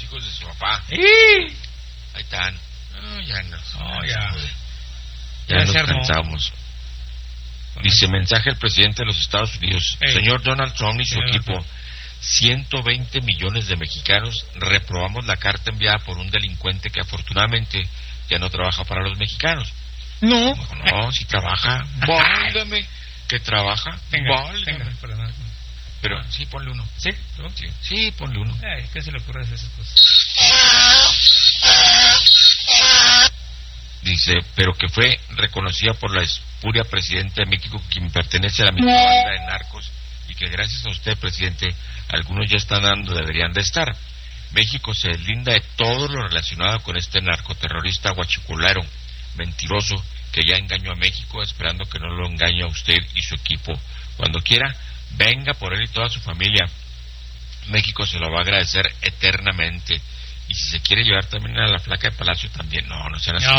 hijos de su papá. ¡Sí! Ahí están. No, ya no. Ya nos se armó. cansamos. Dice, mensaje al presidente de los Estados Unidos. Señor Donald Trump y su equipo, 120 millones de mexicanos reprobamos la carta enviada por un delincuente que afortunadamente ya no trabaja para los mexicanos. No. No, si trabaja. Válgame. ¿Que trabaja? Válgame. Pero sí, ponle uno. ¿Sí? Sí, ponle uno. ¿Qué se le ocurre hacer esas cosas? Dice, pero que fue reconocida por la espuria presidenta de México, quien pertenece a la misma banda de narcos, y que gracias a usted, presidente, algunos ya están dando, deberían de estar. México se deslinda de todo lo relacionado con este narcoterrorista guachicolero, mentiroso, que ya engañó a México, esperando que no lo engañe a usted y su equipo. Cuando quiera, venga por él y toda su familia. México se lo va a agradecer eternamente. Y si se quiere llevar también a la flaca de Palacio, también. No sean así.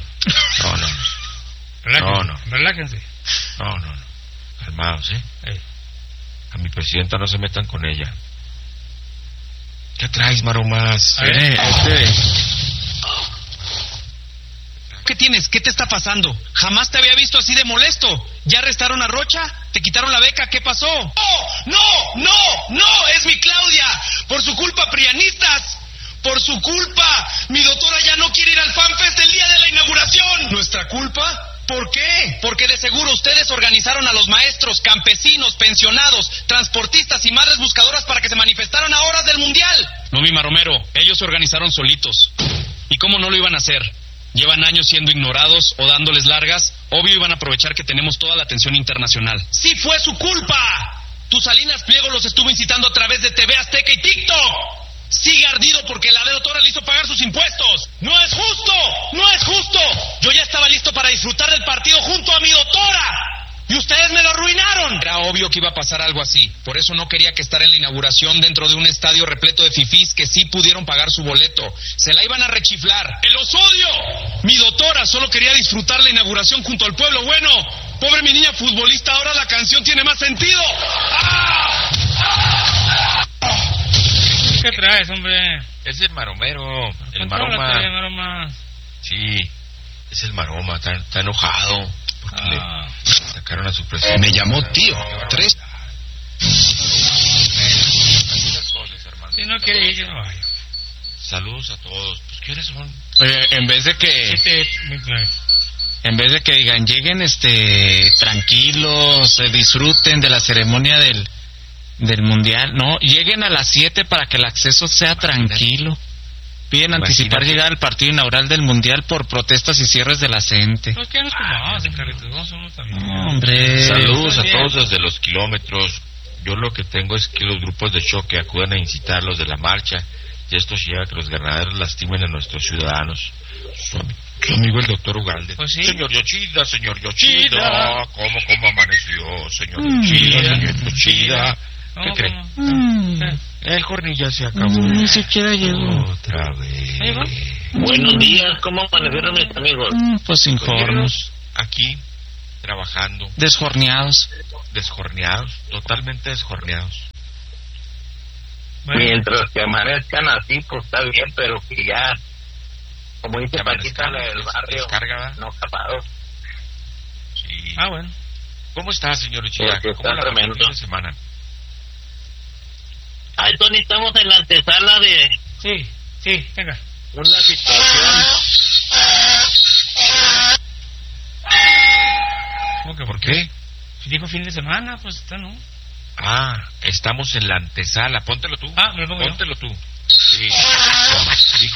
No. Relájense. No. Calmados, A mi presidenta no se metan con ella. ¿Qué traes, Maromas? ¿Qué tienes? ¿Qué te está pasando? Jamás te había visto así de molesto. ¿Ya arrestaron a Rocha? ¿Te quitaron la beca? ¿Qué pasó? ¡No! ¡Es mi Claudia! ¡Por su culpa, prianistas! ¡Por su culpa! Mi doctora ya no quiere ir al FanFest el día de la inauguración. ¿Nuestra culpa? ¿Por qué? Porque de seguro ustedes organizaron a los maestros, campesinos, pensionados, transportistas y madres buscadoras para que se manifestaran a horas del Mundial. No, mi Maromero, ellos se organizaron solitos. ¿Y cómo no lo iban a hacer? Llevan años siendo ignorados o dándoles largas. Obvio iban a aprovechar que tenemos toda la atención internacional. ¡Sí fue su culpa! Tu Salinas Pliego los estuvo incitando a través de TV Azteca y TikTok. Sigue ardido porque la doctora le hizo pagar sus impuestos. ¡No es justo! Yo ya estaba listo para disfrutar del partido junto a mi doctora. ¡Y ustedes me lo arruinaron! Era obvio que iba a pasar algo así. Por eso no quería que estar en la inauguración dentro de un estadio repleto de fifís que sí pudieron pagar su boleto. Se la iban a rechiflar. ¡Los odio! Mi doctora solo quería disfrutar la inauguración junto al pueblo bueno. Pobre mi niña futbolista, ahora la canción tiene más sentido. ¿Qué traes, hombre? Es el maromero, el maroma. Sí, es el maroma, está enojado porque le sacaron a su presidente. Me llamó tío. 3. Si no quiere ir, yo no vaya. Saludos a todos. Pues, ¿qué horas son? En vez de que digan, lleguen tranquilos, disfruten de la ceremonia del Mundial, no, lleguen a las 7 para que el acceso sea tranquilo. Piden anticipar llegar al partido inaugural del Mundial por protestas y cierres de la CENTE. No, que nos comamos en carretos, somos también. Hombre. Saludos a todos desde los kilómetros. Yo lo que tengo es que los grupos de choque acudan a incitar a los de la marcha, y esto lleva a que los ganaderos lastimen a nuestros ciudadanos. Su amigo el doctor Ugalde. Pues sí. Señor Yoshida, ¿cómo amaneció? Señor Yoshida. ¿Qué cree? El jornilla se acabó. Ni siquiera llegó. Otra vez. Buenos días, ¿cómo amanecieron mis amigos? Pues sin jornos. Aquí, trabajando. Desjorneados, totalmente desjorneados. Bueno. Mientras que amanezcan así, pues está bien, pero que ya, como dice Paquita, el barrio, descarga, no capado. Sí. Bueno. ¿Cómo está, señor Yoshida? Porque ¿Cómo está la tremendo. fin de semana? Ay, Tony, estamos en la antesala de Sí, venga. una situación. ¿Cómo que ¿Por qué? Si dijo fin de semana, pues está, ¿no? Estamos en la antesala. Póntelo tú. me lo pongo yo. Póntelo tú. Sí. Dijo.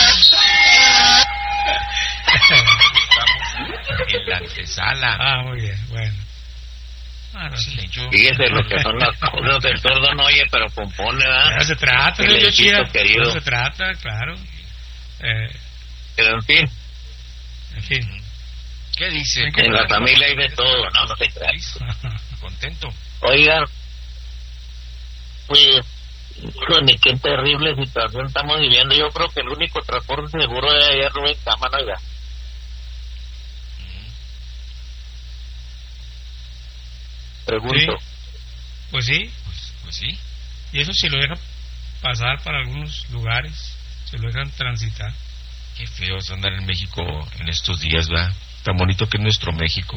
Estamos en la antesala. Muy bien, bueno. Silencio. Fíjese lo que son las cosas, el sordo no oye, pero compone, ¿verdad? Ya se trata, ¿no, Silencito, Yoshida? querido. No se trata, claro. Pero en fin, ¿Qué dice? en la familia hay de todo, no se crea. ¿Contento? Oigan, pues, híjole, qué terrible situación estamos viviendo. Yo creo que el único transporte seguro de allá es Rubén Cámara, oiga. Pregunto. Pues sí. Pues sí. Y eso si lo deja pasar para algunos lugares. Se lo dejan transitar. Qué feo es andar en México en estos días, ¿verdad? Tan bonito que es nuestro México.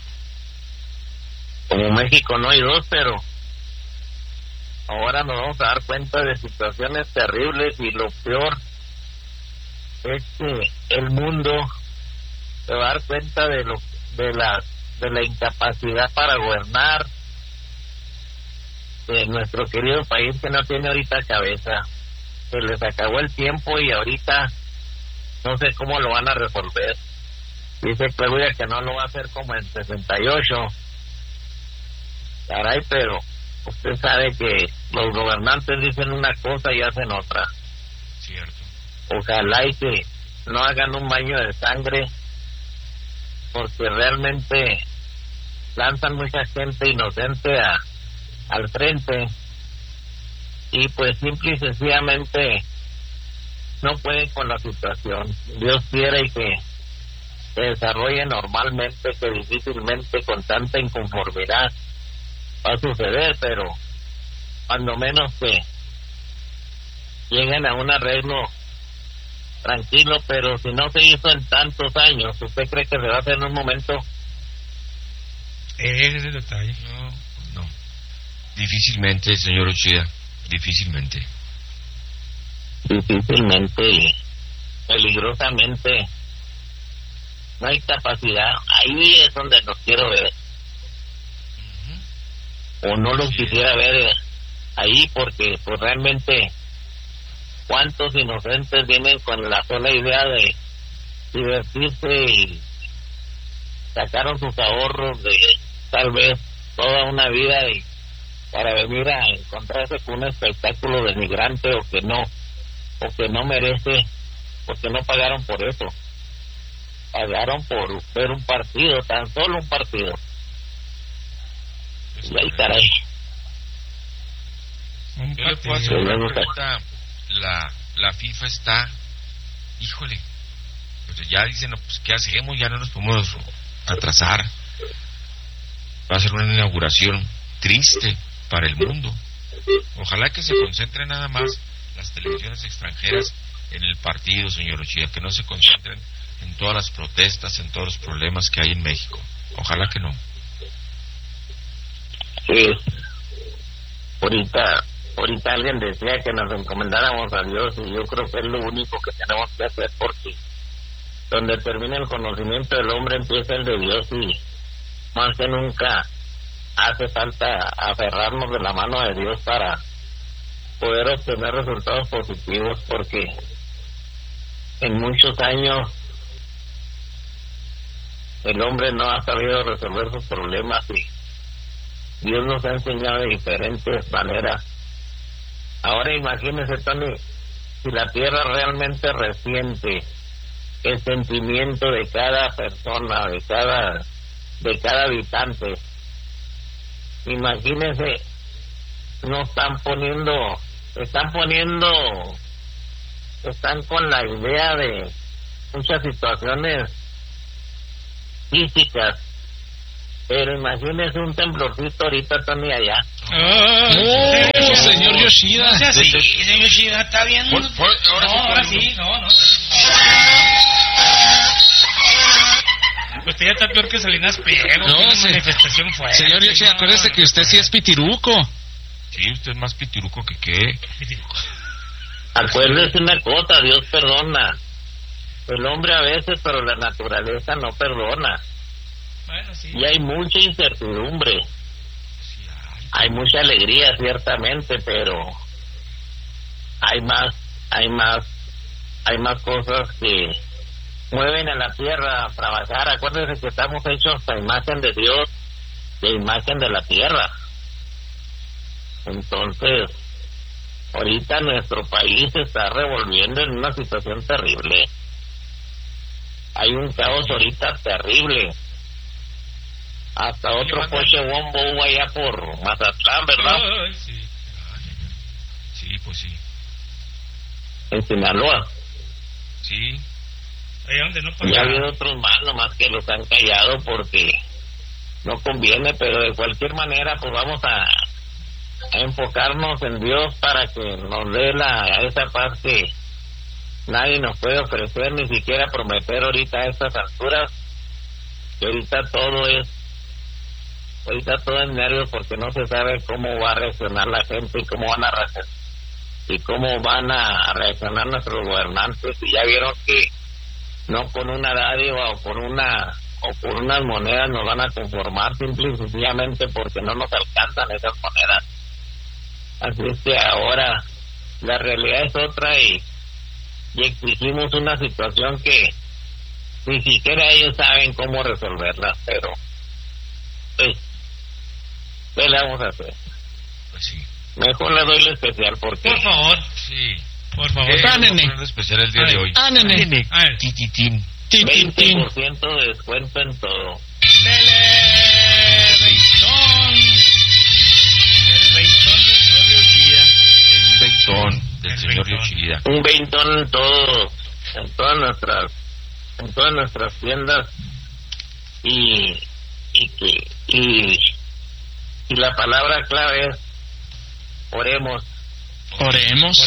Como México no hay dos, pero ahora nos vamos a dar cuenta de situaciones terribles, y lo peor es que el mundo se va a dar cuenta de la incapacidad para gobernar de nuestro querido país, que no tiene ahorita cabeza. Se les acabó el tiempo y ahorita no sé cómo lo van a resolver. Dice Claudia que no lo va a hacer como en 68. Caray, pero usted sabe que los gobernantes dicen una cosa y hacen otra. Cierto. Ojalá y que no hagan un baño de sangre, porque realmente lanzan mucha gente inocente al frente, y pues simple y sencillamente no pueden con la situación. Dios quiere y que se desarrolle normalmente, que difícilmente con tanta inconformidad va a suceder, pero cuando menos que lleguen a un arreglo tranquilo. Pero si no se hizo en tantos años, ¿usted cree que se va a hacer en un momento? Ese es el detalle. No. Difícilmente, señor Uchida. Difícilmente. Difícilmente y peligrosamente. No hay capacidad. Ahí es donde los quiero ver. O no los quisiera ver ahí, porque pues realmente cuántos inocentes vienen con la sola idea de divertirse y sacaron sus ahorros de tal vez toda una vida y para venir a encontrarse con un espectáculo denigrante o que no merece, porque no pagaron por eso. Pagaron por ver un partido, tan solo un partido. Y ahí, caray. Yo le puedo asegurar que ahorita la FIFA está, híjole, pues ya dicen, pues ¿qué hacemos? Ya no nos podemos atrasar. Va a ser una inauguración triste para el mundo. Ojalá que se concentren nada más las televisiones extranjeras en el partido, señor Uchida, que no se concentren en todas las protestas, en todos los problemas que hay en México. Ojalá que no. Sí. Ahorita alguien decía que nos encomendáramos a Dios, y yo creo que es lo único que tenemos que hacer, porque donde termina el conocimiento del hombre empieza el de Dios, y más que nunca hace falta aferrarnos de la mano de Dios para poder obtener resultados positivos, porque en muchos años el hombre no ha sabido resolver sus problemas, y Dios nos ha enseñado de diferentes maneras. Ahora imagínese, Tony, si la tierra realmente resiente el sentimiento de cada persona, de cada habitante. Imagínese, están con la idea de muchas situaciones físicas, pero imagínese un temblorcito ahorita, Tony, allá. Señor Yoshida. Sí, señor Yoshida, está bien. Ahora sí. Usted ya está peor que Salinas Pliego. No, una manifestación fuerte. Señor Yoshida, acuérdese que usted sí es pitiruco. Sí, usted es más pitiruco que qué. Acuérdese una cosa, Dios perdona. El hombre a veces, pero la naturaleza no perdona. Bueno, sí. Y hay mucha incertidumbre. Hay mucha alegría, ciertamente, pero hay más cosas que mueven a la tierra a trabajar. Acuérdense que estamos hechos a imagen de Dios y a imagen de la tierra. Entonces, ahorita nuestro país se está revolviendo en una situación terrible. Hay un caos ahorita terrible. Hasta otro coche bombo hubo allá por Mazatlán, ¿verdad? Ay, sí. Sí, pues sí. En Sinaloa. Sí. Allá donde no Y ha pagaron. habido otros más, nomás que los han callado porque no conviene, pero de cualquier manera pues vamos a enfocarnos en Dios para que nos dé esa paz que nadie nos puede ofrecer ni siquiera prometer ahorita a estas alturas, que ahorita todo es nervios, porque no se sabe cómo va a reaccionar la gente y cómo van a reaccionar nuestros gobernantes. Y ya vieron que no con una dádiva o por unas monedas nos van a conformar, simple y sencillamente porque no nos alcanzan esas monedas. Así es que ahora la realidad es otra y exigimos una situación que ni siquiera ellos saben cómo resolverla, pero pues, ¿qué le vamos a hacer? Pues sí. Mejor le doy lo especial porque... Por favor. Sí. Por favor. Nene. Especial el día de hoy. Nene. A ver. Tititín. 20% de descuento en todo. ¡Dele! ¡Veintón! El veintón del señor Yoshida. Un veintón del señor Yoshida. Un veintón en todo, en todas nuestras tiendas y la palabra clave es oremos. Oremos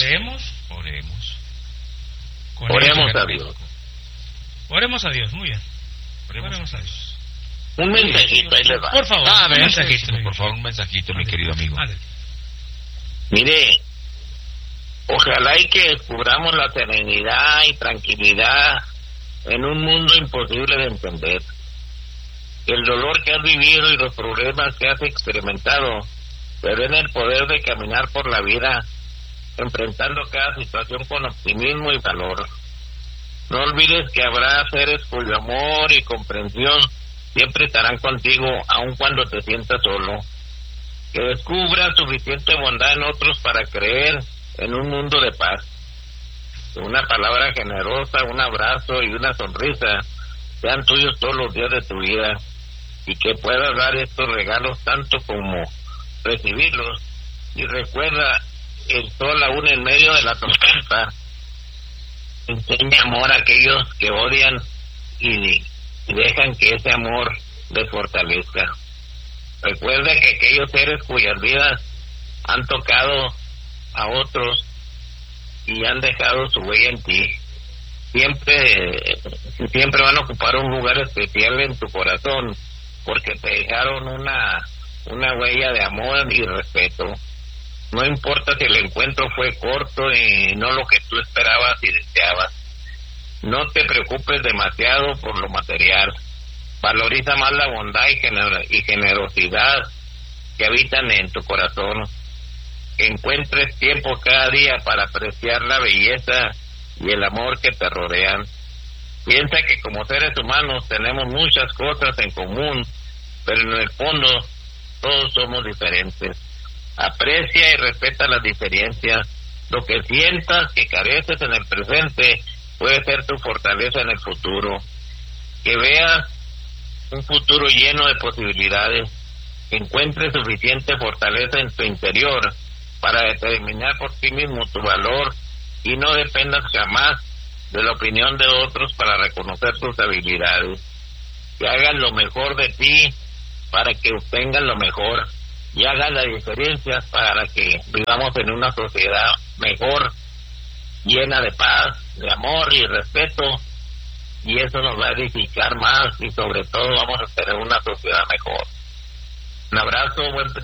a Dios. Oremos a Dios, muy bien. Oremos a Dios. Un mensajito, ahí les va. Por favor, a ver, un mensajito. Por favor, un mensajito, mi querido amigo. Mire, ojalá y que descubramos la serenidad y tranquilidad en un mundo imposible de entender. El dolor que has vivido y los problemas que has experimentado te den el poder de caminar por la vida, enfrentando cada situación con optimismo y valor. No olvides que habrá seres cuyo amor y comprensión siempre estarán contigo, aun cuando te sientas solo. Que descubras suficiente bondad en otros para creer en un mundo de paz. Que una palabra generosa, un abrazo y una sonrisa sean tuyos todos los días de tu vida, y que puedas dar estos regalos tanto como recibirlos. Y recuerda, el sol aún en medio de la tormenta enseña amor a aquellos que odian y dejan que ese amor les fortalezca. Recuerda que aquellos seres cuyas vidas han tocado a otros y han dejado su huella en ti, siempre van a ocupar un lugar especial en tu corazón, porque te dejaron una huella de amor y respeto. No importa si el encuentro fue corto y no lo que tú esperabas y deseabas. No te preocupes demasiado por lo material. Valoriza más la bondad y generosidad que habitan en tu corazón. Que encuentres tiempo cada día para apreciar la belleza y el amor que te rodean. Piensa que como seres humanos tenemos muchas cosas en común, pero en el fondo todos somos diferentes. Aprecia y respeta las diferencias. Lo que sientas que careces en el presente puede ser tu fortaleza en el futuro. Que veas un futuro lleno de posibilidades. Que encuentres suficiente fortaleza en tu interior para determinar por ti mismo tu valor y no dependas jamás de la opinión de otros para reconocer tus habilidades. Que hagas lo mejor de ti para que obtengan lo mejor, y hagan las diferencias para que vivamos en una sociedad mejor, llena de paz, de amor y respeto, y eso nos va a edificar más y sobre todo vamos a tener una sociedad mejor. Un abrazo,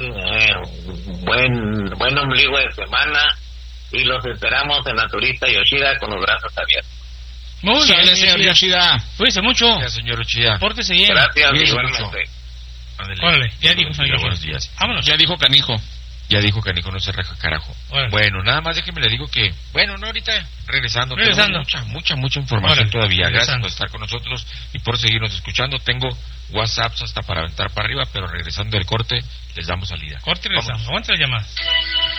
buen ombligo de semana, y los esperamos en Naturista Yoshida con los brazos abiertos. Muy bien, señor Yoshida. Cuídese mucho. Gracias, señor Yoshida. Pórtese bien. Gracias, Cuídese igualmente. Órale, ya dijo señor Yoshida. Buenos días. Vámonos. Ya dijo Canijo. Ya dijo Canijo, no se raja carajo. Órale. Bueno, nada más déjeme le digo que, bueno, no ahorita, regresando. Mucha información Órale, todavía. regresando. Gracias por estar con nosotros y por seguirnos escuchando. Tengo WhatsApps hasta para aventar para arriba, pero regresando del corte, les damos salida. Corte y regresamos. Aguanta la llamada.